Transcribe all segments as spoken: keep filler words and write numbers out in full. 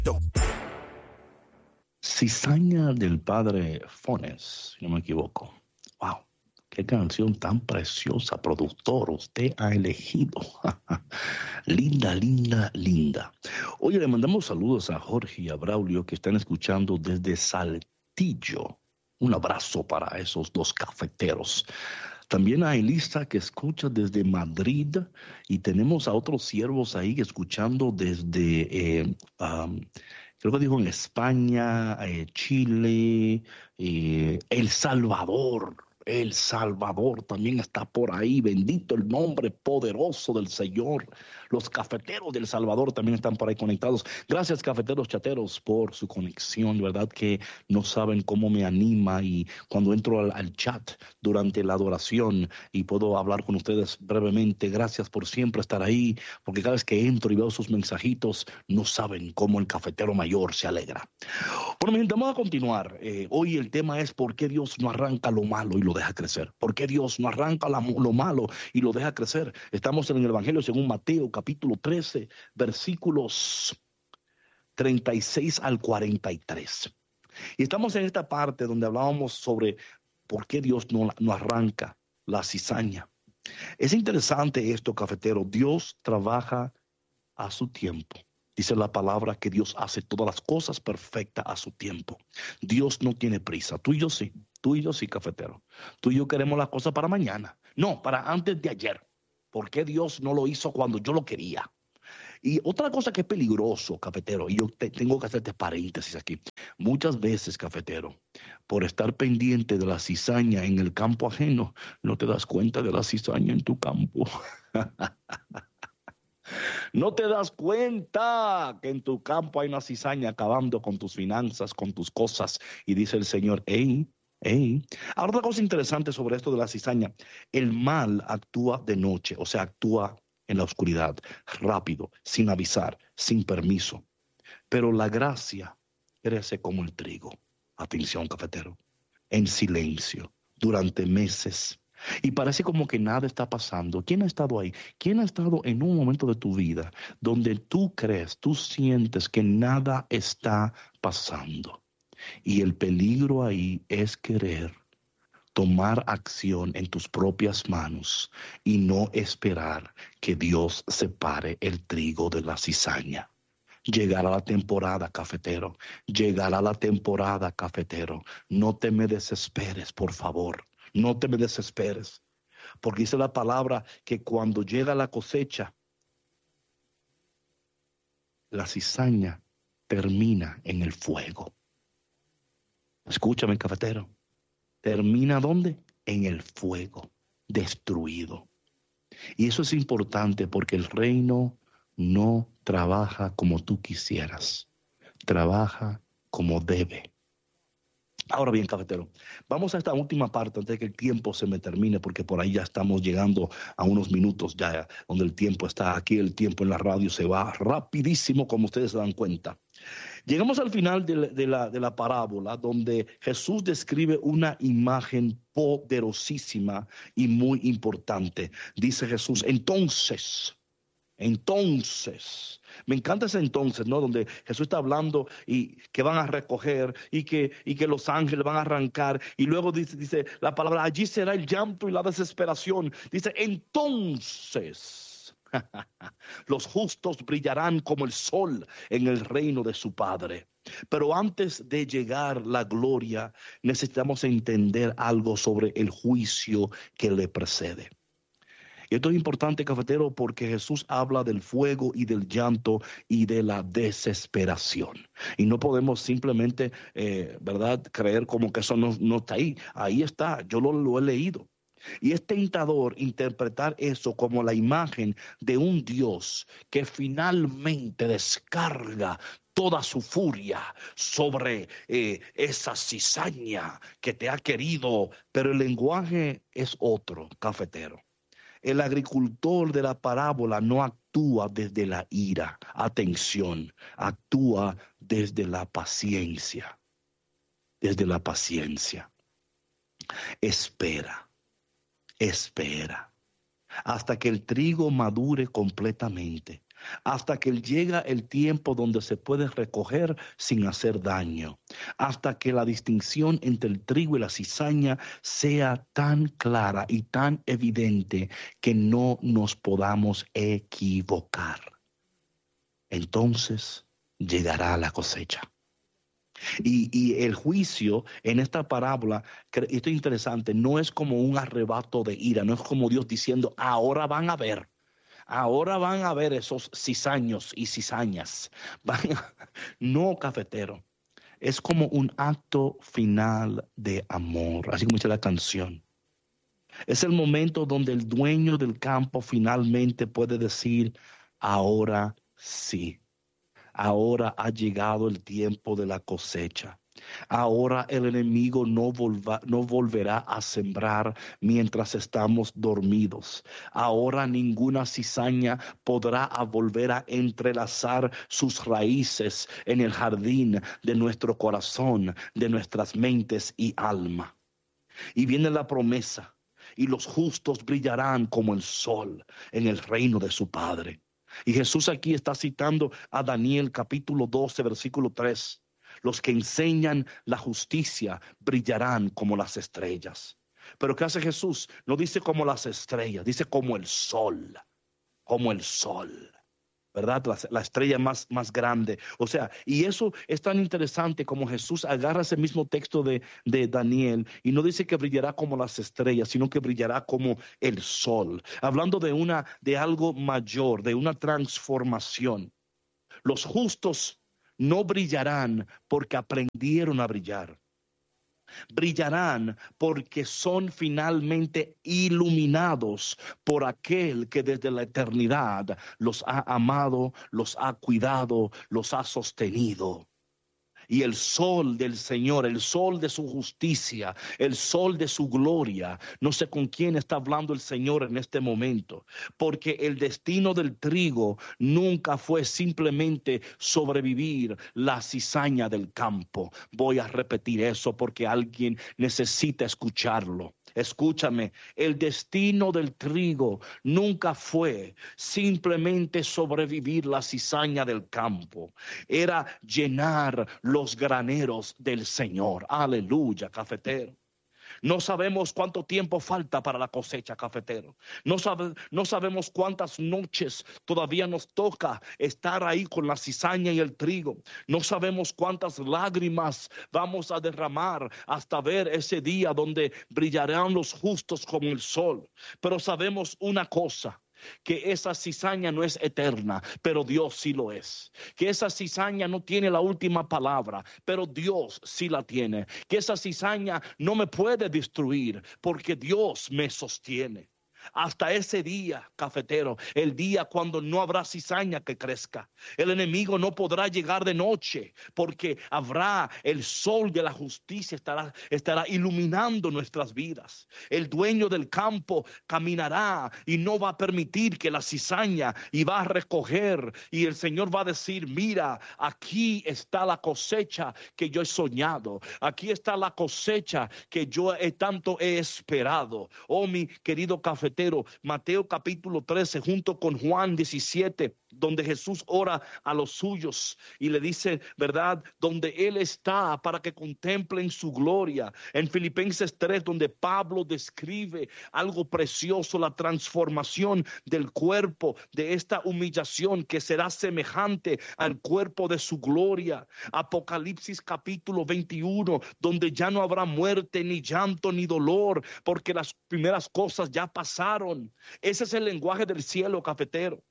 Cizaña del padre Fones, si no me equivoco. Wow, qué canción tan preciosa, productor, usted ha elegido. Linda, linda, linda. Oye, le mandamos saludos a Jorge y a Braulio que están escuchando desde Saltillo. Un abrazo para esos dos cafeteros. También a Elisa que escucha desde Madrid y tenemos a otros siervos ahí escuchando desde, eh, um, creo que dijo en España, eh, Chile, eh, El Salvador. El Salvador también está por ahí. Bendito el nombre poderoso del Señor. Los cafeteros del Salvador también están por ahí conectados. Gracias, cafeteros chateros, por su conexión. De verdad que no saben cómo me anima. Y cuando entro al, al chat durante la adoración y puedo hablar con ustedes brevemente, gracias por siempre estar ahí. Porque cada vez que entro y veo sus mensajitos, no saben cómo el cafetero mayor se alegra. Bueno, mi gente, vamos a continuar. Eh, hoy el tema es ¿por qué Dios no arranca lo malo y lo deja crecer? ¿Por qué Dios no arranca la, lo malo y lo deja crecer? Estamos en el Evangelio según Mateo, capítulo trece, versículos treinta y seis al cuarenta y tres. Y estamos en esta parte donde hablábamos sobre por qué Dios no, no arranca la cizaña. Es interesante esto, cafetero. Dios trabaja a su tiempo. Dice la palabra que Dios hace todas las cosas perfectas a su tiempo. Dios no tiene prisa. Tú y yo sí. Tú y yo sí, cafetero. Tú y yo queremos las cosas para mañana. No, para antes de ayer. ¿Por qué Dios no lo hizo cuando yo lo quería? Y otra cosa que es peligroso, cafetero, y yo te, tengo que hacerte paréntesis aquí. Muchas veces, cafetero, por estar pendiente de la cizaña en el campo ajeno, no te das cuenta de la cizaña en tu campo. No te das cuenta que en tu campo hay una cizaña acabando con tus finanzas, con tus cosas. Y dice el Señor, hey, hey. Ahora, otra cosa interesante sobre esto de la cizaña. El mal actúa de noche, o sea, actúa en la oscuridad, rápido, sin avisar, sin permiso. Pero la gracia crece como el trigo. Atención, cafetero. En silencio, durante meses. Y parece como que nada está pasando. ¿Quién ha estado ahí? ¿Quién ha estado en un momento de tu vida donde tú crees, tú sientes que nada está pasando? Y el peligro ahí es querer tomar acción en tus propias manos y no esperar que Dios separe el trigo de la cizaña. Llegará la temporada, cafetero. Llegará la temporada, cafetero. No te me desesperes, por favor. No te me desesperes. Porque dice la palabra que cuando llega la cosecha, la cizaña termina en el fuego. Escúchame, cafetero. ¿Termina dónde? En el fuego, destruido. Y eso es importante porque el reino no trabaja como tú quisieras, trabaja como debe. Ahora bien, cafetero, vamos a esta última parte antes de que el tiempo se me termine, porque por ahí ya estamos llegando a unos minutos ya donde el tiempo está aquí, el tiempo en la radio se va rapidísimo, como ustedes se dan cuenta. Llegamos al final de la, de la, de la parábola donde Jesús describe una imagen poderosísima y muy importante. Dice Jesús, entonces... Entonces, me encanta ese entonces, ¿no? Donde Jesús está hablando y que van a recoger y que, y que los ángeles van a arrancar. Y luego dice, dice la palabra, allí será el llanto y la desesperación. Dice, entonces, los justos brillarán como el sol en el reino de su Padre. Pero antes de llegar la gloria, necesitamos entender algo sobre el juicio que le precede. Y esto es importante, cafetero, porque Jesús habla del fuego y del llanto y de la desesperación. Y no podemos simplemente, eh, ¿verdad?, creer como que eso no, no está ahí. Ahí está, yo lo, lo he leído. Y es tentador interpretar eso como la imagen de un Dios que finalmente descarga toda su furia sobre eh, esa cizaña que te ha querido. Pero el lenguaje es otro, cafetero. El agricultor de la parábola no actúa desde la ira, atención, actúa desde la paciencia, desde la paciencia. Espera, espera, hasta que el trigo madure completamente, hasta que llega el tiempo donde se puede recoger sin hacer daño, hasta que la distinción entre el trigo y la cizaña sea tan clara y tan evidente que no nos podamos equivocar. Entonces llegará la cosecha. Y, y el juicio en esta parábola, esto es interesante, no es como un arrebato de ira, no es como Dios diciendo, ahora van a ver. Ahora van a ver esos cizaños y cizañas. Van a... No, cafetero. Es como un acto final de amor, así como dice la canción. Es el momento donde el dueño del campo finalmente puede decir, ahora sí. Ahora ha llegado el tiempo de la cosecha. Ahora el enemigo no, volva, no volverá a sembrar mientras estamos dormidos. Ahora ninguna cizaña podrá a volver a entrelazar sus raíces en el jardín de nuestro corazón, de nuestras mentes y alma. Y viene la promesa, y los justos brillarán como el sol en el reino de su Padre. Y Jesús aquí está citando a Daniel capítulo doce, versículo tres. Los que enseñan la justicia brillarán como las estrellas. Pero ¿qué hace Jesús? No dice como las estrellas, dice como el sol, como el sol. ¿Verdad? La, la estrella más, más grande. O sea, y eso es tan interesante como Jesús agarra ese mismo texto de, de Daniel y no dice que brillará como las estrellas, sino que brillará como el sol. Hablando de, una, de algo mayor, de una transformación. Los justos no brillarán porque aprendieron a brillar. Brillarán porque son finalmente iluminados por aquel que desde la eternidad los ha amado, los ha cuidado, los ha sostenido. Y el sol del Señor, el sol de su justicia, el sol de su gloria. No sé con quién está hablando el Señor en este momento, porque el destino del trigo nunca fue simplemente sobrevivir la cizaña del campo. Voy a repetir eso porque alguien necesita escucharlo. Escúchame, el destino del trigo nunca fue simplemente sobrevivir la cizaña del campo. Era llenar los graneros del Señor. Aleluya, cafetero. No sabemos cuánto tiempo falta para la cosecha, cafetero. No, sabe, no sabemos cuántas noches todavía nos toca estar ahí con la cizaña y el trigo. No sabemos cuántas lágrimas vamos a derramar hasta ver ese día donde brillarán los justos como el sol. Pero sabemos una cosa, que esa cizaña no es eterna, pero Dios sí lo es. Que esa cizaña no tiene la última palabra, pero Dios sí la tiene. Que esa cizaña no me puede destruir, porque Dios me sostiene. Hasta ese día, cafetero, el día cuando no habrá cizaña que crezca. El enemigo no podrá llegar de noche porque habrá el sol de la justicia, estará, estará iluminando nuestras vidas. El dueño del campo caminará y no va a permitir que la cizaña y va a recoger. Y el Señor va a decir, mira, aquí está la cosecha que yo he soñado. Aquí está la cosecha que yo he, tanto he esperado. Oh, mi querido cafetero. Mateo capítulo trece junto con Juan diecisiete, donde Jesús ora a los suyos y le dice, ¿verdad? Donde Él está para que contemplen su gloria. En Filipenses tres, donde Pablo describe algo precioso, la transformación del cuerpo, de esta humillación que será semejante al cuerpo de su gloria. Apocalipsis capítulo veintiuno, donde ya no habrá muerte, ni llanto, ni dolor, porque las primeras cosas ya pasaron. Ese es el lenguaje del cielo, cafetero.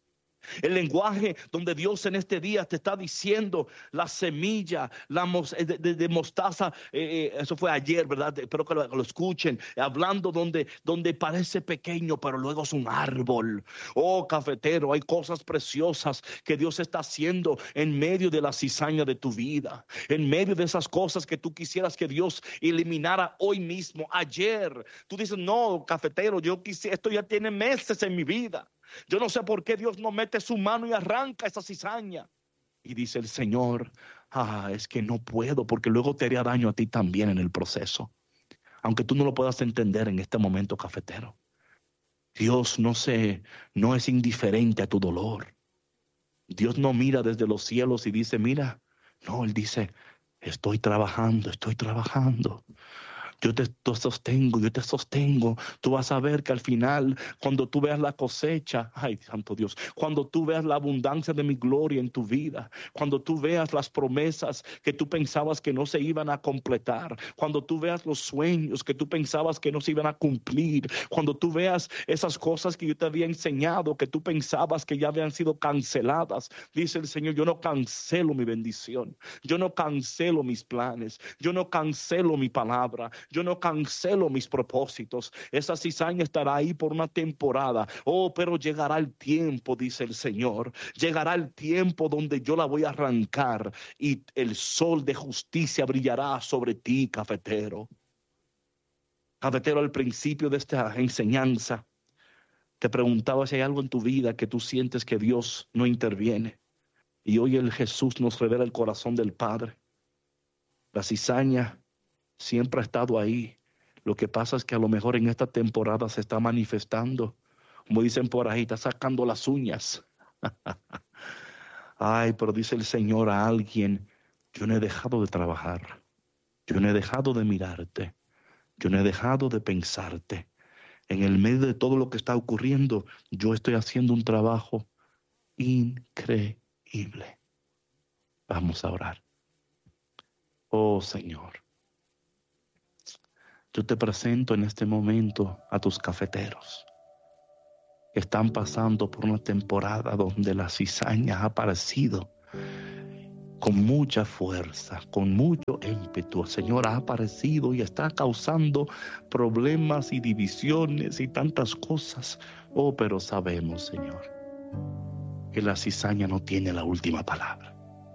El lenguaje donde Dios en este día te está diciendo la semilla la de, de, de mostaza, eh, eso fue ayer, ¿verdad? Espero que lo, que lo escuchen, hablando donde, donde parece pequeño, pero luego es un árbol. Oh, cafetero, hay cosas preciosas que Dios está haciendo en medio de la cizaña de tu vida, en medio de esas cosas que tú quisieras que Dios eliminara hoy mismo, ayer. Tú dices, no, cafetero, yo quisiera, esto ya tiene meses en mi vida. Yo no sé por qué Dios no mete su mano y arranca esa cizaña. Y dice el Señor, ah, es que no puedo porque luego te haría daño a ti también en el proceso. Aunque tú no lo puedas entender en este momento, cafetero. Dios no se, no es indiferente a tu dolor. Dios no mira desde los cielos y dice, mira, no, Él dice, estoy trabajando, estoy trabajando. Yo te, te sostengo, yo te sostengo. Tú vas a ver que al final, cuando tú veas la cosecha, ay, santo Dios, cuando tú veas la abundancia de mi gloria en tu vida, cuando tú veas las promesas que tú pensabas que no se iban a completar, cuando tú veas los sueños que tú pensabas que no se iban a cumplir, cuando tú veas esas cosas que yo te había enseñado, que tú pensabas que ya habían sido canceladas, dice el Señor, yo no cancelo mi bendición, yo no cancelo mis planes, yo no cancelo mi palabra, yo no cancelo mis propósitos. Esa cizaña estará ahí por una temporada. Oh, pero llegará el tiempo, dice el Señor. Llegará el tiempo donde yo la voy a arrancar y el sol de justicia brillará sobre ti, cafetero. Cafetero, al principio de esta enseñanza, te preguntaba si hay algo en tu vida que tú sientes que Dios no interviene. Y hoy el Jesús nos revela el corazón del Padre. La cizaña siempre ha estado ahí. Lo que pasa es que a lo mejor en esta temporada se está manifestando. Como dicen por ahí, está sacando las uñas. Ay, pero dice el Señor a alguien, yo no he dejado de trabajar. Yo no he dejado de mirarte. Yo no he dejado de pensarte. En el medio de todo lo que está ocurriendo, yo estoy haciendo un trabajo increíble. Vamos a orar. Oh, Señor. Yo te presento en este momento a tus cafeteros que están pasando por una temporada donde la cizaña ha aparecido con mucha fuerza, con mucho ímpetu. Señor, ha aparecido y está causando problemas y divisiones y tantas cosas. Oh, pero sabemos, Señor, que la cizaña no tiene la última palabra.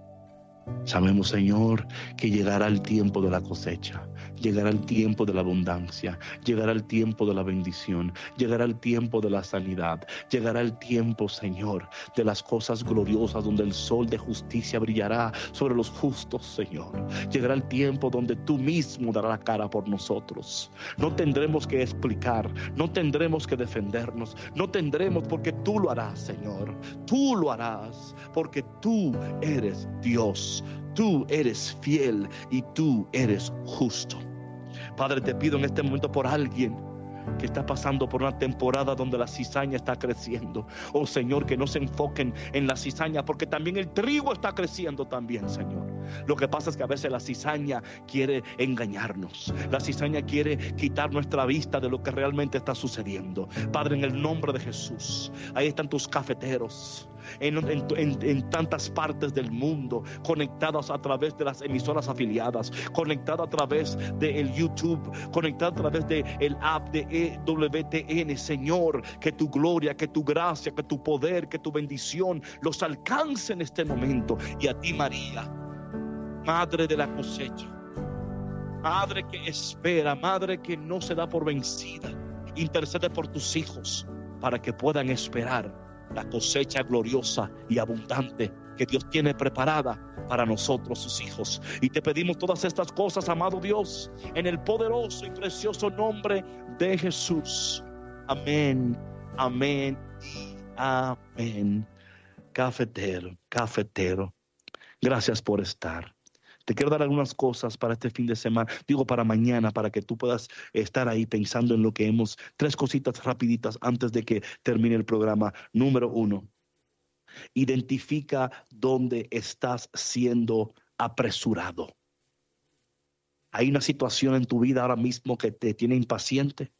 Sabemos, Señor, que llegará el tiempo de la cosecha, llegará el tiempo de la abundancia, llegará el tiempo de la bendición, llegará el tiempo de la sanidad, llegará el tiempo, Señor, de las cosas gloriosas donde el sol de justicia brillará sobre los justos, Señor. Llegará el tiempo donde tú mismo darás la cara por nosotros. No tendremos que explicar, no tendremos que defendernos, no tendremos porque tú lo harás, Señor. Tú lo harás porque tú eres Dios. Tú eres fiel y tú eres justo. Padre, te pido en este momento por alguien que está pasando por una temporada donde la cizaña está creciendo. Oh, Señor, que no se enfoquen en la cizaña, porque también el trigo está creciendo también, Señor. Lo que pasa es que a veces la cizaña quiere engañarnos. La cizaña quiere quitar nuestra vista de lo que realmente está sucediendo. Padre, en el nombre de Jesús, ahí están tus cafeteros. En, en, en, en tantas partes del mundo, conectadas a través de las emisoras afiliadas, conectadas a través del YouTube, conectadas a través del app de E W T N. Señor, que tu gloria, que tu gracia, que tu poder, que tu bendición los alcance en este momento. Y a ti, María, madre de la cosecha, madre que espera, madre que no se da por vencida, intercede por tus hijos para que puedan esperar la cosecha gloriosa y abundante que Dios tiene preparada para nosotros, sus hijos. Y te pedimos todas estas cosas, amado Dios, en el poderoso y precioso nombre de Jesús. Amén, amén y amén. Cafetero, cafetero, gracias por estar. Te quiero dar algunas cosas para este fin de semana, digo para mañana, para que tú puedas estar ahí pensando en lo que hemos, tres cositas rapiditas antes de que termine el programa. Número uno, identifica dónde estás siendo apresurado. ¿Hay una situación en tu vida ahora mismo que te tiene impaciente?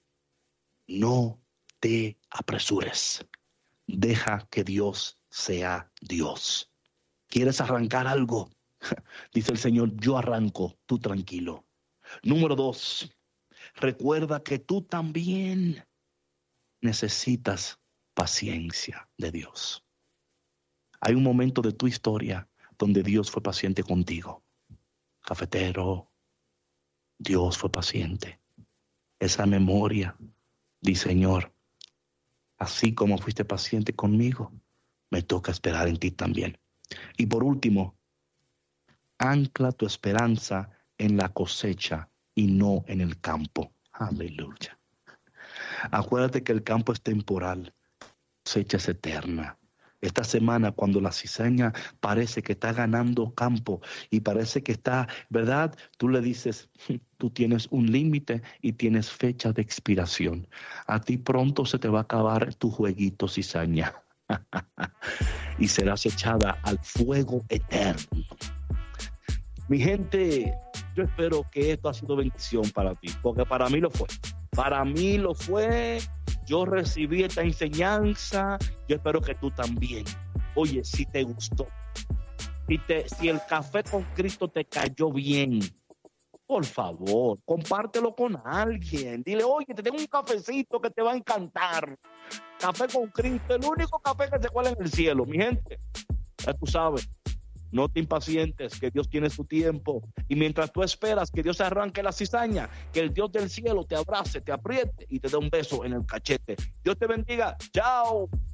No te apresures. Deja que Dios sea Dios. ¿Quieres arrancar algo? Dice el Señor, yo arranco, tú tranquilo. Número dos, recuerda que tú también necesitas paciencia de Dios. Hay un momento de tu historia donde Dios fue paciente contigo. Cafetero, Dios fue paciente. Esa memoria, dice Señor, así como fuiste paciente conmigo, me toca esperar en ti también. Y por último, ancla tu esperanza en la cosecha y no en el campo. Aleluya. Acuérdate que el campo es temporal, la cosecha es eterna. Esta semana, cuando la cizaña parece que está ganando campo y parece que está, ¿verdad? Tú le dices, tú tienes un límite y tienes fecha de expiración. A ti pronto se te va a acabar tu jueguito, cizaña. Y serás echada al fuego eterno. Mi gente, yo espero que esto ha sido bendición para ti, porque para mí lo fue. Para mí lo fue. Yo recibí esta enseñanza. Yo espero que tú también. Oye, si te gustó, si, te, si el café con Cristo te cayó bien, por favor, compártelo con alguien. Dile, oye, te tengo un cafecito que te va a encantar. Café con Cristo, el único café que se cuela en el cielo. Mi gente, ya tú sabes. No te impacientes, que Dios tiene su tiempo. Y mientras tú esperas que Dios arranque la cizaña, que el Dios del cielo te abrace, te apriete y te dé un beso en el cachete. Dios te bendiga. Chao.